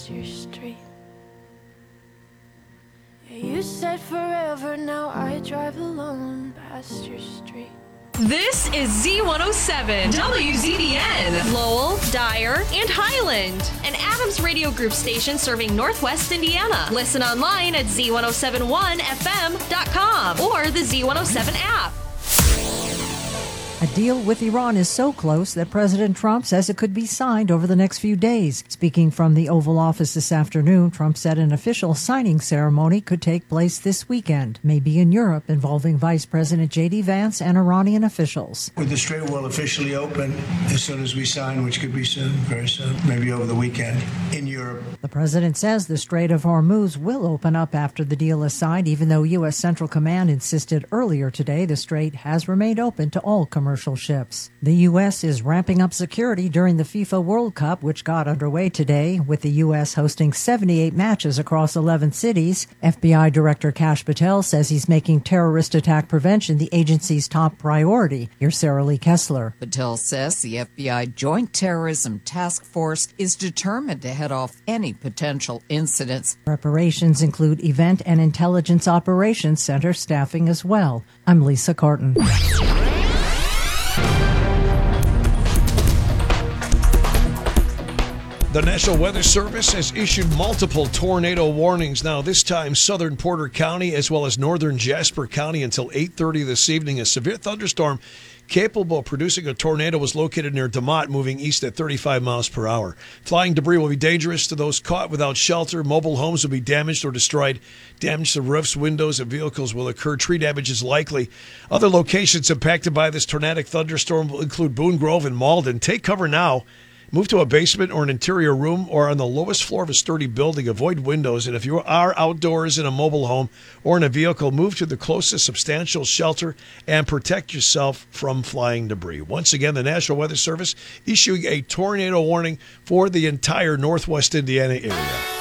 your street. Yeah, you said forever, now I drive alone past your street. This is Z107 WZDN, Lowell, Dyer, and Highland, an Adams Radio Group station serving Northwest Indiana. Listen online at z1071fm.com or the Z107 app. A deal with Iran is so close that President Trump says it could be signed over the next few days. Speaking from the Oval Office this afternoon, Trump said an official signing ceremony could take place this weekend, maybe in Europe, involving Vice President J.D. Vance and Iranian officials. With the Strait will officially open as soon as we sign, which could be soon, very soon, maybe over the weekend, in Europe. The president says the Strait of Hormuz will open up after the deal is signed, even though U.S. Central Command insisted earlier today the Strait has remained open to all commercial ships. The U.S. is ramping up security during the FIFA World Cup, which got underway today, with the U.S. hosting 78 matches across 11 cities. FBI Director Kash Patel says he's making terrorist attack prevention the agency's top priority. Here's Sarah Lee Kessler. Patel says the FBI Joint Terrorism Task Force is determined to head off any potential incidents. Preparations include Event and Intelligence Operations Center staffing as well. I'm Lisa Carton. The National Weather Service has issued multiple tornado warnings now, this time southern Porter County as well as northern Jasper County until 8:30 this evening. A severe thunderstorm capable of producing a tornado was located near DeMotte, moving east at 35 miles per hour. Flying debris will be dangerous to those caught without shelter. Mobile homes will be damaged or destroyed. Damage to roofs, windows, and vehicles will occur. Tree damage is likely. Other locations impacted by this tornadic thunderstorm will include Boone Grove and Malden. Take cover now. Move to a basement or an interior room or on the lowest floor of a sturdy building. Avoid windows. And if you are outdoors in a mobile home or in a vehicle, move to the closest substantial shelter and protect yourself from flying debris. Once again, the National Weather Service issuing a tornado warning for the entire Northwest Indiana area.